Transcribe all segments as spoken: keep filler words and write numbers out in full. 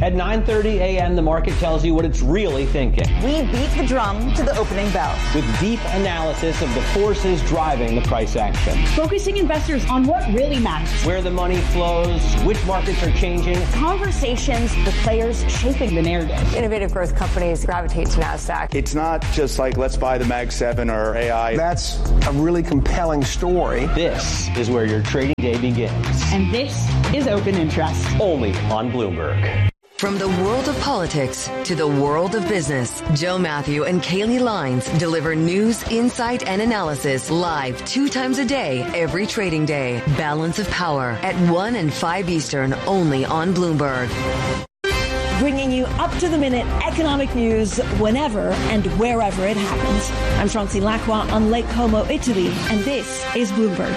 At nine thirty a.m., the market tells you what it's really thinking. We beat the drum to the opening bell. With deep analysis of the forces driving the price action. Focusing investors on what really matters. Where the money flows, which markets are changing. Conversations with players shaping the narrative. Innovative growth companies gravitate to NASDAQ. It's not just like, let's buy the Mag seven or A I. That's a really compelling story. This is where your trading day begins. And this is Open Interest. Only on Bloomberg. From the world of politics to the world of business, Joe Matthew and Kaylee Lines deliver news, insight, and analysis live two times a day, every trading day. Balance of Power at one and five Eastern, only on Bloomberg. Bringing you up-to-the-minute economic news whenever and wherever it happens. I'm Chauncey Lacroix on Lake Como, Italy, and this is Bloomberg.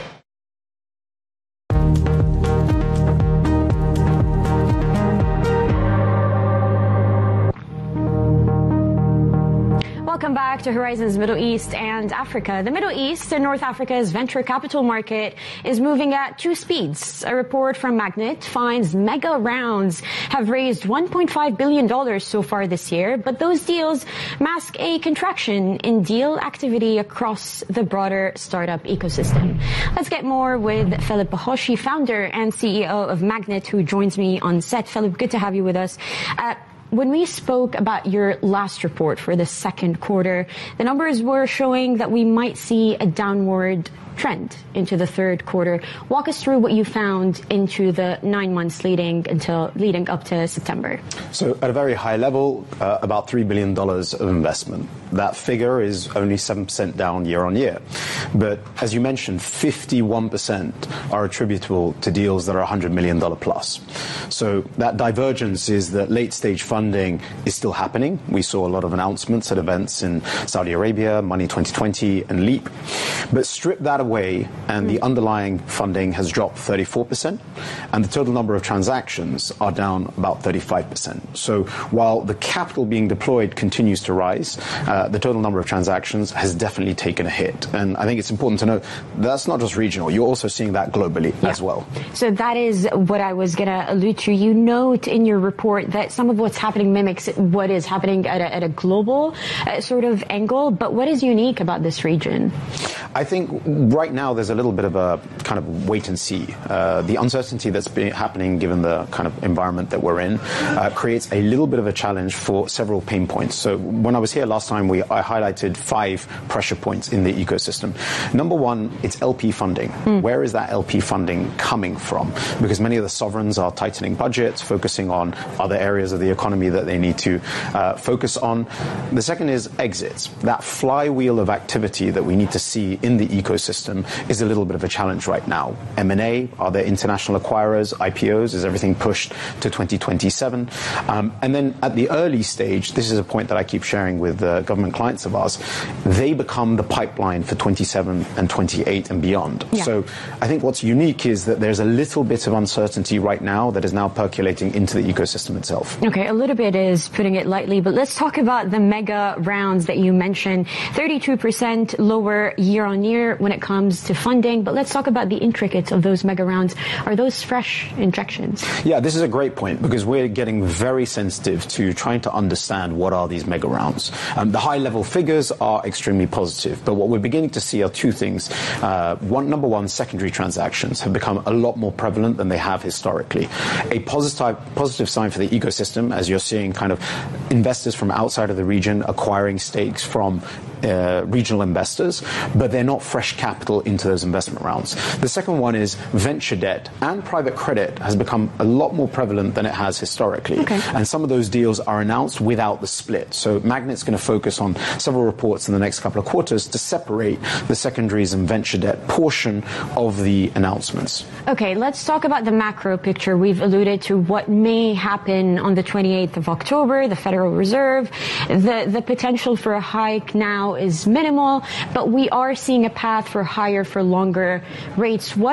Welcome back to Horizons Middle East and Africa. The Middle East and North Africa's venture capital market is moving at two speeds. A report from Magnet finds mega rounds have raised one point five billion dollars so far this year, but those deals mask a contraction in deal activity across the broader startup ecosystem. Let's get more with Philip Bahoshi, founder and C E O of Magnet, who joins me on set. Philip, good to have you with us. Uh, When we spoke about your last report for the second quarter, the numbers were showing that we might see a downward trend into the third quarter. Walk us through what you found into the nine months leading until leading up to September. So at a very high level, uh, about three billion dollars of investment. That figure is only seven percent down year on year. But as you mentioned, fifty-one percent are attributable to deals that are one hundred million dollars plus. So that divergence is that late stage funding is still happening. We saw a lot of announcements at events in Saudi Arabia, Money twenty twenty and Leap. But strip that away and the underlying funding has dropped thirty-four percent and the total number of transactions are down about thirty-five percent. So while the capital being deployed continues to rise, uh, the total number of transactions has definitely taken a hit. And I think it's important to note that's not just regional. You're also seeing that globally yeah. as well. So that is what I was going to allude to. You note in your report that some of what's happening mimics what is happening at a, at a global uh, sort of angle. But what is unique about this region? I think right now there's a little bit of a kind of wait and see. Uh, the uncertainty that's been happening given the kind of environment that we're in uh, creates a little bit of a challenge for several pain points. So when I was here last time, we I highlighted five pressure points in the ecosystem. Number one, it's L P funding. Mm. Where is that L P funding coming from? Because many of the sovereigns are tightening budgets, focusing on other areas of the economy that they need to uh, focus on. The second is exits. That flywheel of activity that we need to see in the ecosystem is a little bit of a challenge right now. M and A, are there international acquirers, I P Os? Is everything pushed to twenty twenty-seven? Um, and then at the early stage, this is a point that I keep sharing with uh, government clients of ours, they become the pipeline for twenty-seven and twenty-eight and beyond. Yeah. So I think what's unique is that there's a little bit of uncertainty right now that is now percolating into the ecosystem itself. Okay, a little bit is putting it lightly, but let's talk about the mega rounds that you mentioned. thirty-two percent lower year on year when it comes to funding, but let's talk about the intricacies of those mega rounds. Are those fresh injections? Yeah, this is a great point because we're getting very sensitive to trying to understand what are these mega rounds. Um, the high level figures are extremely positive, but what we're beginning to see are two things. Uh, one, number one, secondary transactions have become a lot more prevalent than they have historically. A positive, positive sign for the ecosystem, as you're seeing kind of investors from outside of the region acquiring stakes from Uh, regional investors, but they're not fresh capital into those investment rounds. The second one is venture debt and private credit has become a lot more prevalent than it has historically. Okay. And some of those deals are announced without the split. So Magnet's going to focus on several reports in the next couple of quarters to separate the secondaries and venture debt portion of the announcements. Okay, let's talk about the macro picture. We've alluded to what may happen on the twenty-eighth of October, the Federal Reserve. The, the potential for a hike now is minimal, but we are seeing a path for higher for longer rates. What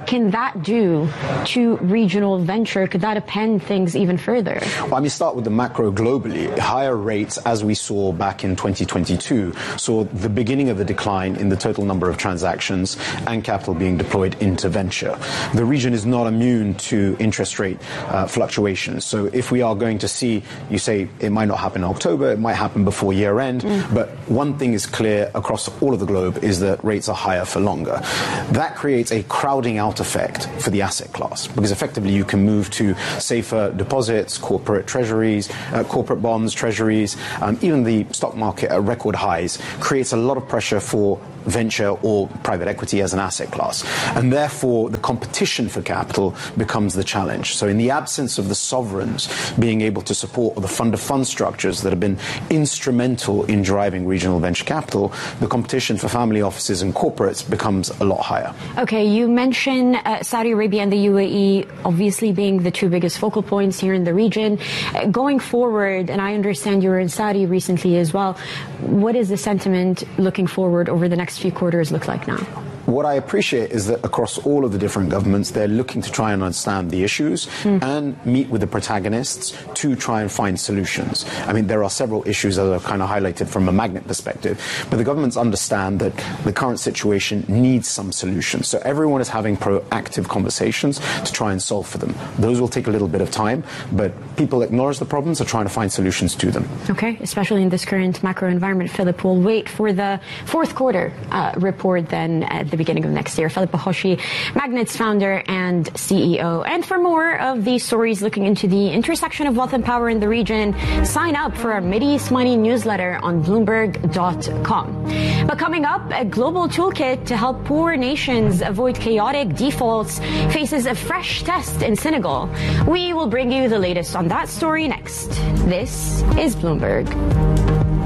can that do to regional venture? Could that append things even further? Well, I mean, start with the macro globally. Higher rates, as we saw back in twenty twenty-two, saw the beginning of a decline in the total number of transactions and capital being deployed into venture. The region is not immune to interest rate uh, fluctuations. So if we are going to see, you say it might not happen in October, it might happen before year end, mm. but one thing is clear across all of the globe is that rates are higher for longer. That creates a crowding out effect for the asset class, because effectively you can move to safer deposits, corporate treasuries, uh, corporate bonds, treasuries, um, even the stock market at record highs creates a lot of pressure for venture or private equity as an asset class. And therefore, the competition for capital becomes the challenge. So in the absence of the sovereigns being able to support the fund-of-fund structures that have been instrumental in driving regional venture capital, the competition for family offices and corporates becomes a lot higher. Okay, you mentioned uh, Saudi Arabia and the U A E obviously being the two biggest focal points here in the region. Uh, going forward, and I understand you were in Saudi recently as well, what is the sentiment looking forward over the next few quarters look like now? What I appreciate is that across all of the different governments, they're looking to try and understand the issues mm. and meet with the protagonists to try and find solutions. I mean, there are several issues that are kind of highlighted from a Magnet perspective, but the governments understand that the current situation needs some solutions. So everyone is having proactive conversations to try and solve for them. Those will take a little bit of time, but people acknowledge the problems, are trying to find solutions to them. Okay, especially in this current macro environment. Philip, we'll wait for the fourth quarter uh, report then at the beginning of next year. Philip Bahoshi, Magnet's founder and C E O. And for more of these stories looking into the intersection of wealth and power in the region, sign up for our Mideast Money newsletter on Bloomberg dot com. But coming up, a global toolkit to help poor nations avoid chaotic defaults faces a fresh test in Senegal. We will bring you the latest on that story next. This is Bloomberg.